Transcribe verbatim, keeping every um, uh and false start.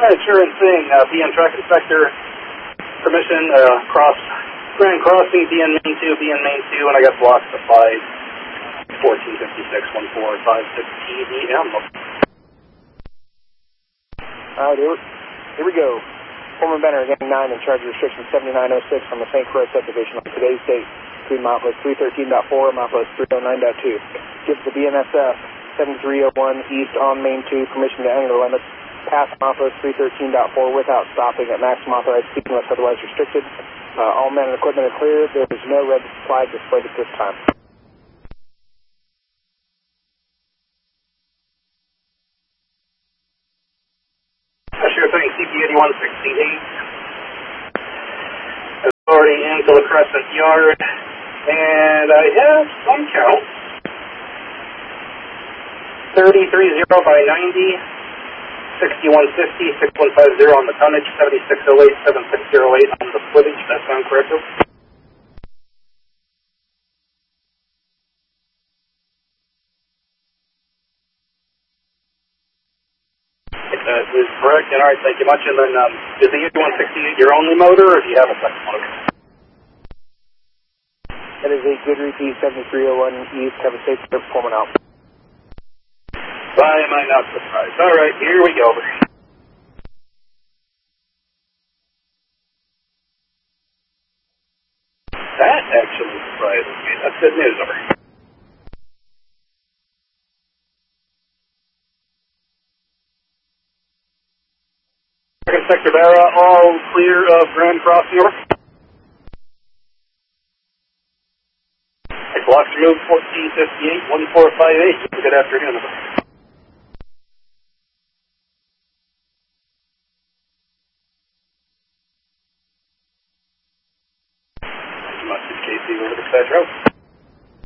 Alright, sure and thing. Uh, B N Track Inspector, permission, uh, cross, Grand Crossing, B N Main two, B N Main two, and I got blocked to five, fourteen fifty-six, one four five six T D M. Alright, here, here we go. Former Benner, Gang nine, in charge of restriction seventy-nine oh six from the Saint Croix subdivision on today's date between milepost three thirteen point four and milepost three oh nine point two. Gives the B N S F seventy-three oh one east on Main two permission to enter the limits past milepost three thirteen point four without stopping at maximum authorized speed unless otherwise restricted. Uh, all men and equipment are clear. There is no red flag displayed at this time. Sure thing, C P eighty-one sixty-eight. Authority into the Crescent Yard. And I have some count. thirty-three zero by ninety, sixty-one fifty, sixty-one fifty on the tonnage, seventy-six oh eight, seventy-six oh eight on the footage. That sound correct? That is correct. And all right, thank you much. And then, um, is the eighty-one sixty-eight your only motor, or do you have a second motor? That is a good repeat, seventy-three oh one east. Have a safe trip, Pullman out. Why am I not surprised? All right, here we go. That actually surprises me. That's good news, over. Second Sector Barra, all clear of Grand Crossing, over. Blocks removed, fourteen fifty-eight, one four five eight. Good afternoon, over. Thank you much, Casey, over to Dispatch Road.